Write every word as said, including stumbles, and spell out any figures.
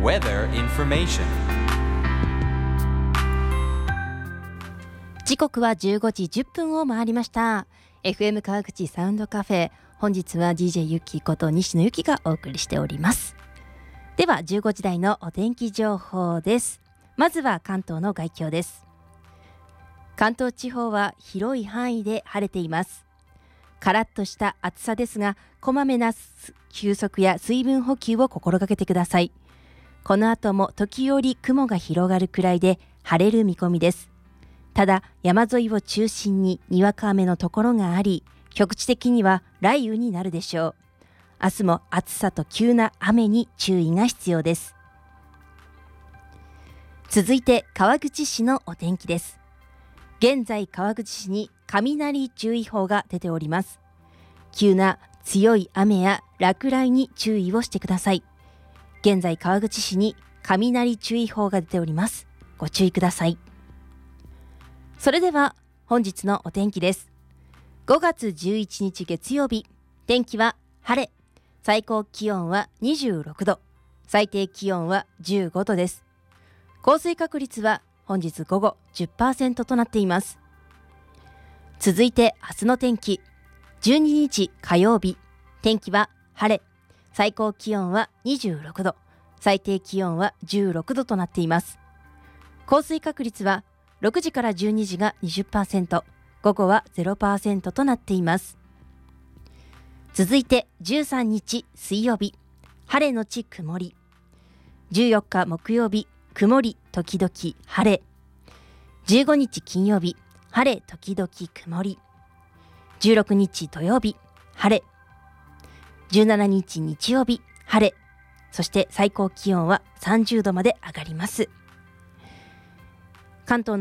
Weather information. 時刻はじゅうごじじゅっぷんを回りました。 エフエム 川口サウンドカフェ、本日は ディージェー ゆきこと西野ゆきがお送りしております。ではじゅうごじ台のお天気情報です。まずは関東の概況です。関東地方は広い範囲で晴れています。カラッとした暑さですが、こまめな休息や水分補給を心がけてください。この後も時折雲が広がるくらいで晴れる見込みです。ただ山沿いを中心ににわか雨のところがあり、局地的には雷雨になるでしょう。明日も暑さと急な雨に注意が必要です。続いて川口市のお天気です。現在川口市に雷注意報が出ております。急な強い雨や落雷に注意をしてください。現在川口市に雷注意報が出ております。ご注意ください。それでは本日のお天気です。ごがつじゅういちにち月曜日、天気は晴れ、最高気温はにじゅうろくど、最低気温はじゅうごどです。降水確率は本日午後 じゅっパーセント となっています。続いて明日の天気、じゅうににち火曜日、天気は晴れ、最高気温はにじゅうろくど、最低気温はじゅうろくどとなっています。降水確率はろくじからじゅうにじが にじゅっパーセント、午後は ゼロパーセント となっています。続いてじゅうさんにち水曜日、晴れのち曇り。じゅうよっか木曜日、曇り時々晴れ。じゅうごにち金曜日、晴れ時々曇り。じゅうろくにち土曜日、晴れ。じゅうしちにち日曜日、晴れ。そして最高気温はさんじゅうどまで上がります。関東の